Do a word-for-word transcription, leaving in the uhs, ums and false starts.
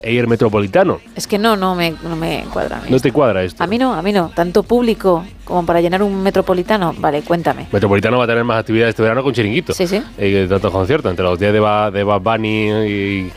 Air Metropolitano. Es que no, no me, no me cuadra. ¿No te cuadra esto? A mí no, a mí no. Tanto público como para llenar un Metropolitano. Vale, cuéntame. Metropolitano va a tener más actividades este verano con Chiringuito. Sí, sí. Eh, tantos conciertos, entre los días de, ba, de Bad Bunny y